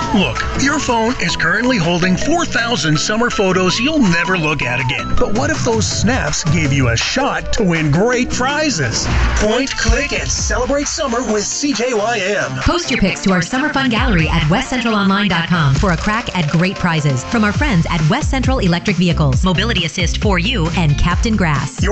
Look, your phone is currently holding 4,000 summer photos you'll never look at again. But what if those snaps gave you a shot to win great prizes? Point, click, and celebrate summer with CJYM. Post your pics to our Summer Fun Gallery at westcentralonline.com for a crack at great prizes from our friends at West Central Electric Vehicles, Mobility Assist for You, and Captain Grass.